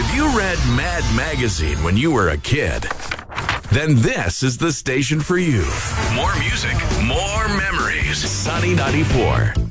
If you read Mad Magazine when you were a kid, then this is the station for you. More music, more memories. Sunny 94.